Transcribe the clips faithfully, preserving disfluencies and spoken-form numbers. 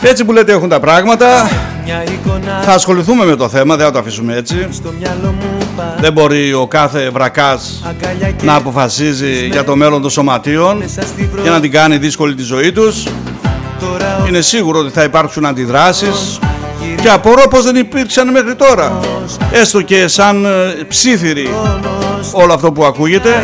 Έτσι που λέτε έχουν τα πράγματα. Θα ασχοληθούμε με το θέμα, δεν θα το αφήσουμε έτσι. Δεν μπορεί ο κάθε βρακάς να αποφασίζει για το μέλλον των σωματείων και να την κάνει δύσκολη τη ζωή τους. Είναι σίγουρο ότι θα υπάρξουν αντιδράσεις και απορώ πως δεν υπήρξαν μέχρι τώρα, έστω και σαν ψίθυροι όλο αυτό που ακούγεται.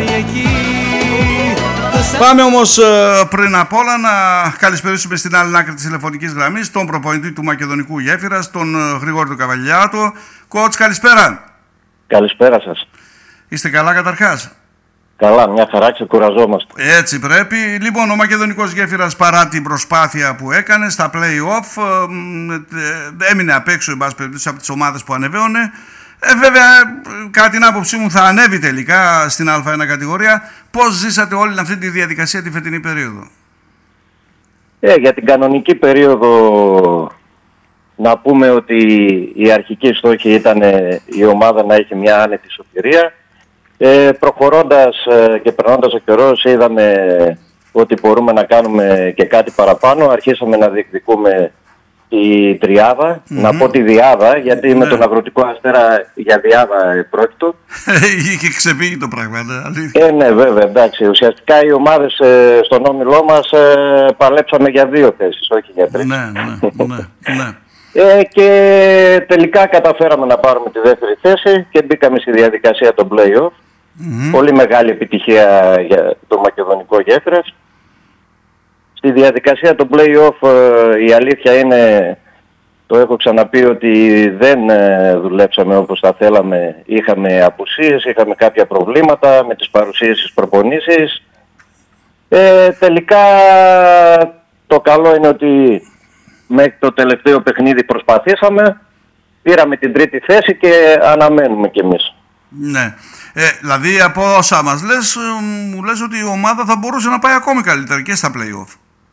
Πάμε όμως πριν απ' όλα να καλησπερίσουμε στην άλλη άκρη της τηλεφωνικής γραμμής τον προπονητή του Μακεδονικού Γέφυρας, τον Γρηγόρη του Καβαλιάτο. Κότς, καλησπέρα. Καλησπέρα σας. Είστε καλά καταρχάς? Καλά, μια χαρά, ξεκουραζόμαστε. Έτσι πρέπει. Λοιπόν, ο Μακεδονικός Γέφυρας, παρά την προσπάθεια που έκανε στα play-off, έμεινε απ' έξω, εν πάση περιπτώσει, από τις ομάδες που ανεβαίνουν. Ε, βέβαια, κατά την άποψή μου θα ανέβει τελικά στην Α ένα κατηγορία. Πώς ζήσατε όλη αυτή τη διαδικασία τη φετινή περίοδο? Ε, για την κανονική περίοδο να πούμε ότι η αρχική στόχη ήταν η ομάδα να έχει μια άνετη σωτηρία. Ε, προχωρώντας ε, και περνώντας ο καιρός είδαμε ότι μπορούμε να κάνουμε και κάτι παραπάνω. Αρχίσαμε να διεκδικούμε τη τριάδα, mm-hmm. να πω τη διάδα, γιατί με τον Αγροτικό Αστέρα για διάδα πρόκειτο. Είχε ξεφύγει το πράγμα, ναι, αλήθεια. Ε, ναι, βέβαια, εντάξει. Ουσιαστικά οι ομάδες ε, στον όμιλό μας ε, παλέψαμε για δύο θέσεις, όχι για τρεις. Ναι, ναι, ναι, ναι. Ε, και τελικά καταφέραμε να πάρουμε τη δεύτερη θέση και μπήκαμε στη διαδικασία των play-off. Mm-hmm. Πολύ μεγάλη επιτυχία για το Μακεδονικό Γέφυρας. Στη διαδικασία των play-off ε, η αλήθεια είναι, το έχω ξαναπεί, ότι δεν ε, δουλέψαμε όπως θα θέλαμε. Είχαμε απουσίες, είχαμε κάποια προβλήματα με τις παρουσίες στις προπονήσεις. Ε, τελικά το καλό είναι ότι μέχρι το τελευταίο παιχνίδι προσπαθήσαμε, πήραμε την τρίτη θέση και αναμένουμε κι εμείς. Ναι. Ε, δηλαδή από όσα μας λες, μου λες ότι η ομάδα θα μπορούσε να πάει ακόμη καλύτερα και στα play-off.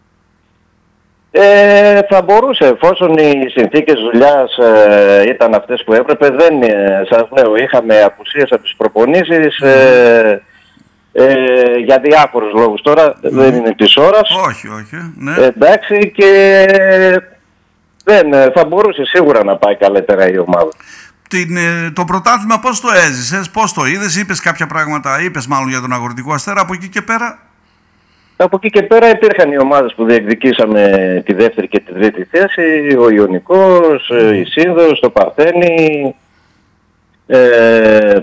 Ε, θα μπορούσε, εφόσον οι συνθήκες δουλειάς ε, ήταν αυτές που έπρεπε. Δεν, ε, σας λέω, είχαμε απουσίες από τις προπονήσεις ε, ε, για διάφορους λόγους. Τώρα mm. δεν είναι της ώρας. Όχι, όχι. Ναι. Ε, εντάξει, και δεν, θα μπορούσε σίγουρα να πάει καλύτερα η ομάδα. Την, το πρωτάθλημα πώς το έζησες, πώς το είδες, είπες κάποια πράγματα, είπες μάλλον για τον Αγροτικό Αστέρα, από εκεί και πέρα? Από εκεί και πέρα υπήρχαν οι ομάδες που διεκδικήσαμε τη δεύτερη και τη τρίτη θέση, ο Ιωνικός, mm. η Σύνδος, το Παρθένη, ε,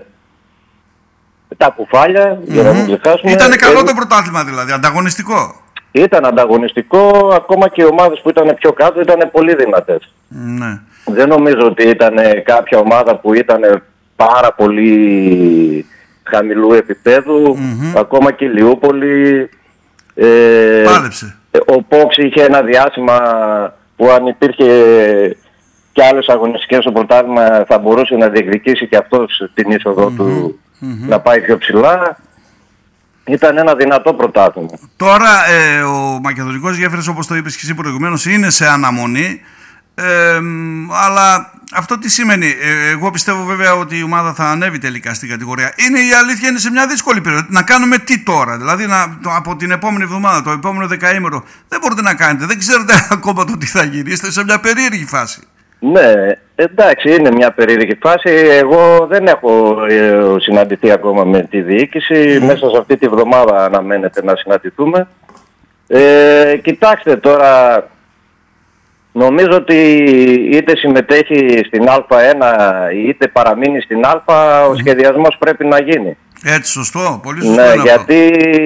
τα Κουφάλια, mm-hmm. για να μην ξεχάσουμε. Ήτανε καλό ε, το πρωτάθλημα δηλαδή, ανταγωνιστικό. Ήταν ανταγωνιστικό, ακόμα και οι ομάδες που ήταν πιο κάτω ήταν πολύ δυνατές. Ναι. Δεν νομίζω ότι ήταν κάποια ομάδα που ήταν πάρα πολύ χαμηλού επίπεδου, mm-hmm. ακόμα και η Λιούπολη. Ε, Πάλεψε. Ο Πόξ είχε ένα διάστημα που αν υπήρχε και άλλες αγωνιστικές στο πρωτάθλημα θα μπορούσε να διεκδικήσει και αυτός την είσοδο mm-hmm. του mm-hmm. να πάει πιο ψηλά. Ήταν ένα δυνατό πρωτάθλημα. Τώρα ε, ο Μακεδονικός Γέφυρας, όπως το είπες και εσύ προηγουμένως, είναι σε αναμονή. Ε, αλλά αυτό τι σημαίνει? Ε, εγώ πιστεύω βέβαια ότι η ομάδα θα ανέβει τελικά στην κατηγορία. Είναι η αλήθεια, είναι σε μια δύσκολη περίοδο. Να κάνουμε τι τώρα? Δηλαδή να, το, από την επόμενη εβδομάδα, το επόμενο δεκαήμερο δεν μπορείτε να κάνετε. Δεν ξέρετε ακόμα το τι θα γίνει. Είστε σε μια περίεργη φάση. Ναι, εντάξει, είναι μια περίεργη φάση. Εγώ δεν έχω ε, συναντηθεί ακόμα με τη διοίκηση. Mm. Μέσα σε αυτή τη βδομάδα αναμένεται να συναντηθούμε. Ε, κοιτάξτε τώρα, νομίζω ότι είτε συμμετέχει στην Α ένα είτε παραμείνει στην Α, ο σχεδιασμός πρέπει να γίνει. Έτσι, σωστό, πολύ σωστό. Ναι, γιατί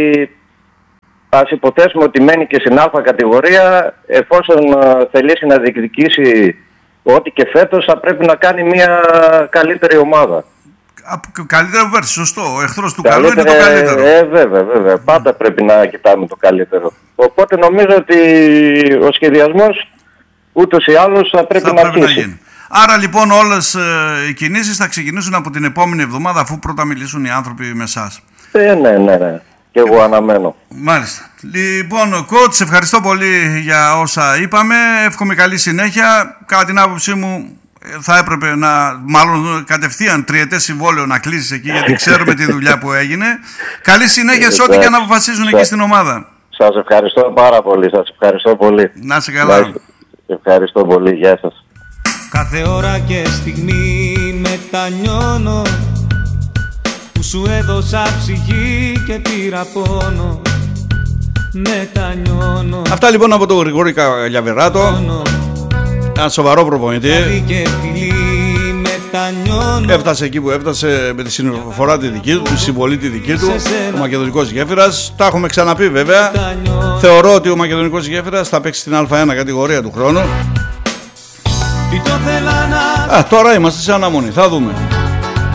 ας υποθέσουμε ότι μένει και στην Α κατηγορία, εφόσον θελήσει να διεκδικήσει ό,τι και φέτος, θα πρέπει να κάνει μια καλύτερη ομάδα. Καλύτερο βέρση, σωστό. Ο εχθρός του καλού είναι το καλύτερο. Ε, βέβαια, βέβαια. Πάντα πρέπει να κοιτάμε το καλύτερο. Οπότε νομίζω ότι ο σχεδιασμός ούτως ή άλλως θα πρέπει θα να πρέπει αρχίσει. Να Άρα λοιπόν όλες ε, οι κινήσεις θα ξεκινήσουν από την επόμενη εβδομάδα, αφού πρώτα μιλήσουν οι άνθρωποι με εσάς. Ε, ναι, ναι, ναι. Και εγώ αναμένω. Μάλιστα. Λοιπόν, Κότς, ευχαριστώ πολύ για όσα είπαμε. Εύχομαι καλή συνέχεια. Κατά την άποψή μου θα έπρεπε να, μάλλον κατευθείαν τριετές συμβόλαιο να κλείσεις εκεί, γιατί ξέρουμε τη δουλειά που έγινε. Καλή συνέχεια σε ό,τι και να αποφασίζουν εκεί στην ομάδα. Σας ευχαριστώ πάρα πολύ. Σας ευχαριστώ πολύ. Να είσαι καλά. Ευχαριστώ πολύ, γεια σας. Κάθε ώρα και στιγμή μετανιώνω που σου έδωσα ψυχή και πήρα πόνο. Μετανιώνω. Αυτά λοιπόν από τον Γρηγόρη Καγιαβεράτο, ένα σοβαρό προπονητή. Έφτασε εκεί που έφτασε με τη συνοφορά τη δική του, τη συμβολή τη δική του, ο Μακεδονικός Γέφυρας. Τα έχουμε ξαναπεί βέβαια. Θεωρώ ότι ο Μακεδονικός Γέφυρας θα παίξει στην Α ένα κατηγορία του χρόνου. Α, τώρα είμαστε σε αναμονή, θα δούμε.